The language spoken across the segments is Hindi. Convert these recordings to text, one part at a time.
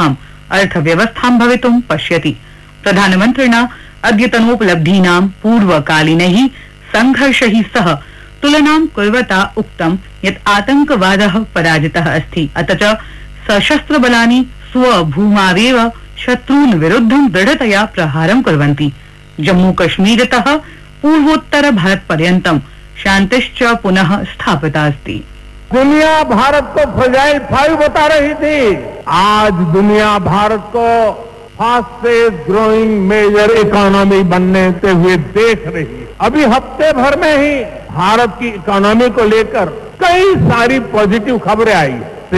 सुदृढाम् अर्थव्यवस्थां भवितुं पश्यति। प्रधानमन्त्रिणा अद्यतनोपलब्धीनां पूर्वकालीनैः संघर्षैः सह तुलनां कुर्वता उक्तं यत् आतंकवादः पराजितः अस्ति, अथ च सशस्त्रबलानि स्वभूमावेव शत्रून् विरुद्धं दृढतया प्रहारं कुर्वन्ति। जम्मूकश्मीरतः पूर्वोत्तर भारत पर्यन्तं शांतिश्च पुनः स्थापिता अस्ति। दुनिया भारत को फ्रजाइल 5 बता रही थी, आज दुनिया भारत को फास्टेस्ट ग्रोइंग मेजर इकोनॉमी बनने हुए देख रही है। अभी हफ्ते भर में ही भारत की इकोनॉमी को लेकर कई सारी पॉजिटिव खबरें आई।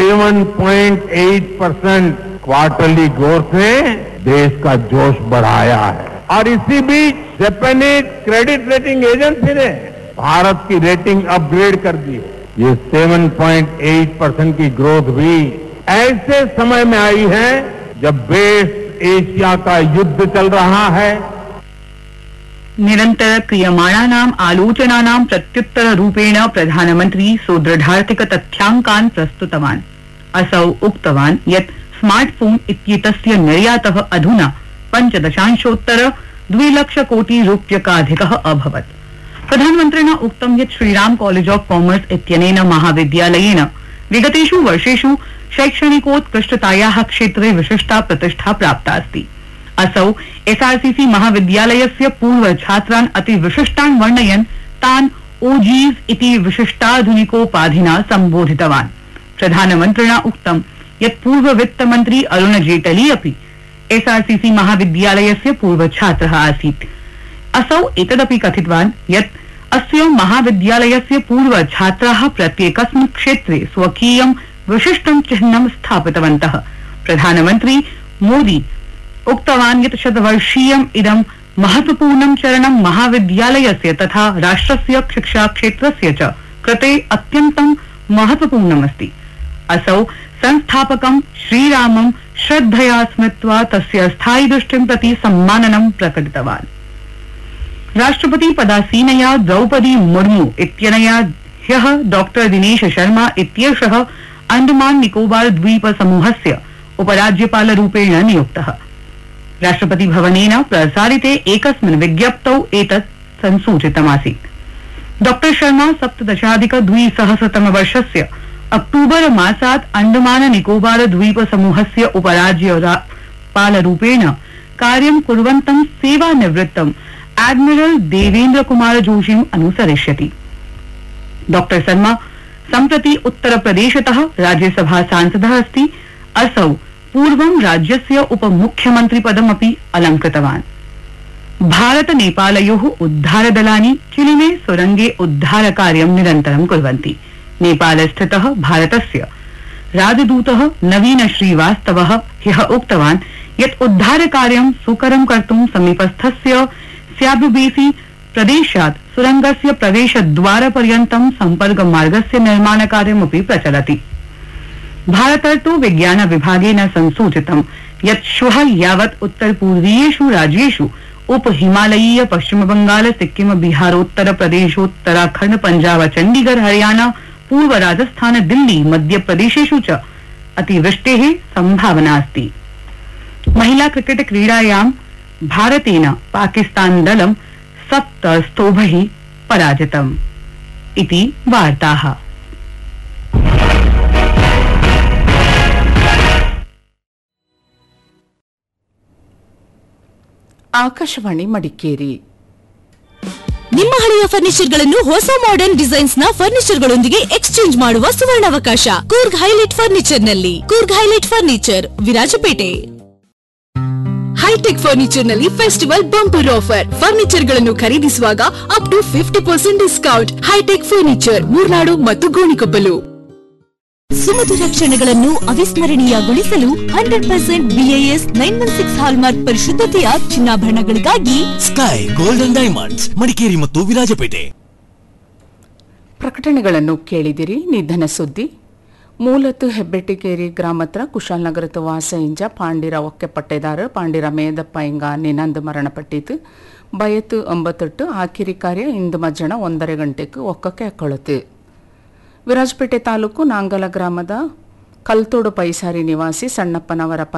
7.8% क्वार्टरली ग्रोथ ने देश का जोश बढ़ाया है और इसी बीच जापानीज क्रेडिट रेटिंग एजेंसी ने भारत की रेटिंग अपग्रेड कर दी है। ये 7.8% की ग्रोथ भी ऐसे समय में आई है जब वेस्ट एशिया का युद्ध चल रहा है। निरंतर क्रियमाणानाम् आलोचनानां प्रत्युत्तर रूपेण प्रधानमन्त्री सुदृढार्थिक तथ्याङ्कान् प्रस्तुतवान्। असौ उक्तवान् यत् स्मार्टफोन इत्येतस्य निर्यातः अधुना 5.2 लाख कोटि रूप्यकाधिकः अभवत्। प्रधानमन्त्रिणा उक्तं यत् श्रीराम कॉलेज ऑफ कॉमर्स इत्यनेन महाविद्यालयेन विगतेषु वर्षेषु शैक्षणिकोत्कृष्टतायाः क्षेत्रे विशिष्टा प्रतिष्ठा प्राप्ता अस्ति। असौ एसआरसीसी महाविद्यालयस्य पूर्व छात्रान् अति विशिष्टान् वर्णयन् तान् ओजीज इति विशिष्टाधुनिकोपाधिना संबोधितवान्। प्रधानमन्त्रिणा उक्तं यत् पूर्व वित्तमन्त्री अरुण जेटली अपि एसआरसीसी महाविद्यालयस्य पूर्व छात्रः आसीत्। असौ एतदपि कथितवान् यत् अस्य महाविद्यालयस्य पूर्व छात्राः प्रत्येकस्मिन् क्षेत्रे स्वकीयं विशिष्टं चिह्नं स्थापितवन्तः। प्रधानमन्त्री मोदी उक्तवान् यत् शतवर्षीयम् इदं महत्वपूर्णं चरणं महाविद्यालयस्य तथा राष्ट्रस्य शिक्षा क्षेत्रस्य च कृते अत्यन्तं महत्वपूर्णमस्ति। असौ संस्थापकं श्रीरामं श्रद्धया स्मृत्वा तस्य स्थायि दृष्टिं प्रति सम्माननं प्रकटितवान्। राष्ट्रपति पदासीनया द्रौपदी मुर्मू इत्यनया ह्यः डॉक्टर दिनेश शर्मा इत्येषः अंडमान निकोबार द्वीप समूहस्य उपराज्यपालरूपेण नियुक्तः। राष्ट्रपति भवनेन प्रसारिते एकस्मिन् विज्ञप्तौ एतत् संसूचितमासीत्। डॉक्टर शर्मा 17,200 वर्षस्य अक्टूबर मासात् अंडमान निकोबार द्वीप समूहस्य उपराज्यपालरूपेण कार्यं कुर्वन्तं सेवानिवृत्तं एडमिरल देवेन्द्र कुमार जोशीम् अनुसरिष्यति। डॉक्टर शर्मा सम्प्रति उत्तर प्रदेशतः राज्यसभा सांसदः अस्ति। असौ पूर्वं राज्यस्य उपमुख्यमन्त्री पदमपि अलङ्कृतवान्। भारत नेपालयोः उद्धारदलानि चिलिमे सुरंगे उद्धारकार्यं निरन्तरं कुर्वन्ति। नेपालस्थितः भारतस्य राजदूतः नवीन श्रीवास्तवः ह्यः उक्तवान् यत् उद्धारकार्यं सुकरं कर्तुं समीपस्थस्य स्याबुबेसी प्रदेशात् सुरंगस्य प्रवेशद्वारपर्यन्तं सम्पर्कमार्गस्य निर्माणकार्यमपि प्रचलति। भारतर्तु विज्ञान विभागेन संसूचितं यत् श्वः यावत् उत्तरपूर्वीयेषु राज्येषु उप हिमालयीय पश्चिम बंगाल सिक्किम बिहारोत्तर प्रदेशोत्तराखण्ड पंजाब चंडीगढ़ हरियाणा पूर्व राजस्थान दिल्ली मध्य प्रदेशेषु च अतिवृष्टेः संभावना अस्ति। महिला क्रिकेट क्रीडायां भारतेन पाकिस्तान दलं 7 स्तोभैः पराजितम्। इति वार्ताः। ಆಕಾಶವಾಣಿ ಮಡಿಕೇರಿ. ನಿಮ್ಮ ಹಳೆಯ ಫರ್ನಿಚರ್ಗಳನ್ನು ಹೊಸ ಮಾಡರ್ನ್ ಡಿಸೈನ್ಸ್ ನ ಫರ್ನಿಚರ್ಗಳೊಂದಿಗೆ ಎಕ್ಸ್ಚೇಂಜ್ ಮಾಡುವ ಸುವರ್ಣಾವಕಾಶ ಕೂರ್ಗ್ ಹೈಲೈಟ್ ಫರ್ನಿಚರ್ ನಲ್ಲಿ. Coorg highlight furniture, Virajpet. High tech furniture ನಲ್ಲಿ ಫೆಸ್ಟಿವಲ್ ಬಂಪರ್ ಆಫರ್. ಫರ್ನಿಚರ್ ಗಳನ್ನು ಖರೀದಿಸುವಾಗ up to 50% discount. High tech furniture, Murnad ಮತ್ತು ಗೋಣಿಕೊಪ್ಪಲು. ಸುಮಧುರ ಕ್ಷಣಗಳನ್ನು ಅವಿಸ್ಮರಣೀಯಗೊಳಿಸಲು 100% BIS 916 hallmark ಪರಿಶುದ್ಧತೆಯ ಚಿನ್ನಾಭರಣಗಳಿಗಾಗಿ sky golden diamonds, Madikeri ಮತ್ತು ವಿರಾಜಪೇಟೆ. ಪ್ರಕಟಣೆಗಳನ್ನು ಕೇಳಿದಿರಿ. ನಿಧನ ಸುದ್ದಿ. ಮೂಲತು ಹೆಬ್ಬೆಟ್ಟಿಗೇರಿ ಗ್ರಾಮತ್ರ ಕುಶಾಲನಗರತು ವಾಸೆಂಜ ಪಾಂಡಿರ ಒಕ್ಕೆ ಪಟ್ಟೆದಾರ ಪಾಂಡಿರ ಮೇದಪ್ಪ ಇಂಗ ನಿನಂದು ಮರಣಪಟ್ಟಿತು. ಬಯತು 98 ಆಕಿರಿ ಕಾರ್ಯ ಇಂದು ಮಧ್ಯಾಹ್ನ 1:30 ಗಂಟೆಗೆ ಒಕ್ಕಕ್ಕೆ ಹಾಕೊಳ್ಳುತ್ತೆ. ವಿರಾಜಪೇಟೆ ತಾಲೂಕು ನಾಂಗಲ ಗ್ರಾಮದ ಕಲ್ತೋಡು ಪೈಸಾರಿ ನಿವಾಸಿ ಸಣ್ಣಪ್ಪನವರ